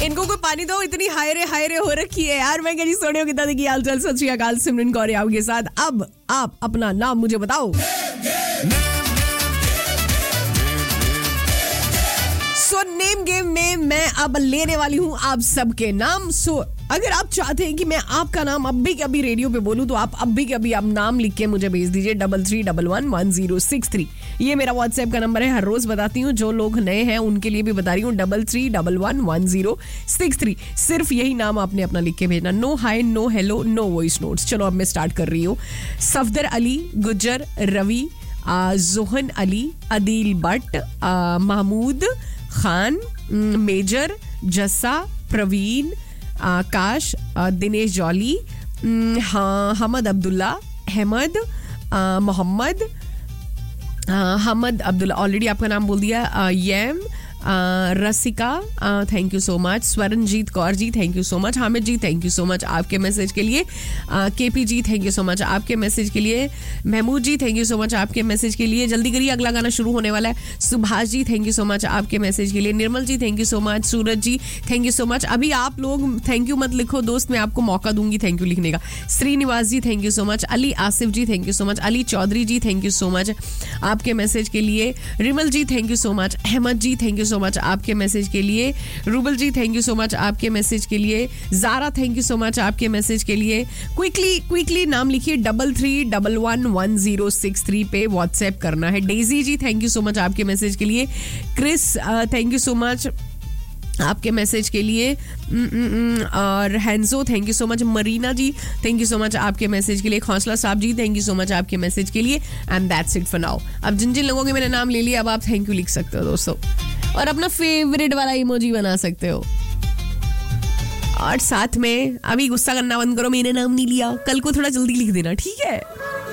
इनको कोई पानी दो, इतनी हाय रे हो रखी है यार। मैं कह सोनियो कितना देखी हाल चाल। सत श्री अकाल, सिमरन कौर आपके साथ। अब आप अपना नाम मुझे बताओ। सो नेम गेम में मैं अब लेने वाली हूँ आप सबके नाम। सो अगर आप चाहते हैं कि मैं आपका नाम अब भी कभी रेडियो पे बोलूं तो आप अब भी कभी आप नाम लिख के मुझे भेज दीजिए 33111063। ये मेरा व्हाट्सएप का नंबर है। हर रोज बताती हूँ, जो लोग नए हैं उनके लिए भी बता रही हूँ 33111063। सिर्फ यही नाम आपने अपना लिख के भेजना। No high, no hello, no voice notes. चलो अब मैं स्टार्ट कर रही हूँ। Safdar Ali, Gujjar, Ravi, Johan Ali, Adeel but, Mahmood Khan, major, Jassa, Praveen, Akash, Dinesh jolly, Hamad Abdullah, Ahmad, Mohammad, Hamad Abdullah already आपका नाम बोल दिया, यम, रसिका, thank you so much, Swaranjit Kaur ji thank you so much, Hamid ji thank you so much आपके मैसेज के लिए, KP ji thank you so much आपके मैसेज के लिए, महमूद जी थैंक यू सो मच आपके मैसेज के लिए। जल्दी करिए, अगला गाना शुरू होने वाला है। Subhash ji thank you so much आपके मैसेज के लिए, निर्मल जी thank you so much, Suraj ji thank you so much. अभी आप लोग थैंक यू मत लिखो दोस्त, मैं आपको मौका दूंगी थैंक यू लिखने का। श्रीनिवास जी thank you so much, Ali Asif ji thank you so much, Ali Chaudhary ji thank you so much आपके मैसेज के लिए, Rimmel ji thank you so much, Ahmad ji thank you so much आपके मैसेज के लिए, rouble ji thank you so much आपके message के लिए, Zara thank you so much आपके मैसेज के लिए। क्विकली नाम लिखिए 33111063 पे व्हाट्सएप करना है। Daisy ji thank you so much आपके मैसेज के लिए, Chris thank you so much आपके मैसेज के लिए, और हैंजो thank you so much, Marina ji thank you so much आपके मैसेज के लिए, खौसला साहब जी थैंक यू सो मच आपके मैसेज के लिए। And that's it for now. अब जिन जिन लोगों के मैंने नाम ले लिया, अब आप थैंक यू लिख सकते हो दोस्तों, और अपना फेवरेट वाला इमोजी बना सकते हो। और साथ में अभी गुस्सा करना बंद करो, मैंने नाम नहीं लिया, कल को थोड़ा जल्दी लिख देना, ठीक है?